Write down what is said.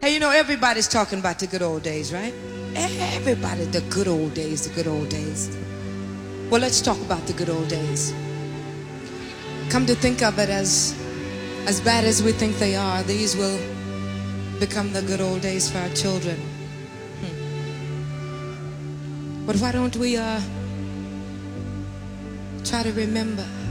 Hey, you know, everybody's talking about the good old days, right? Everybody, the good old days, the good old days. Well, let's talk about the good old days. Come to think of it, as bad as we think they are, these will become the good old days for our children. But why don't we try to remember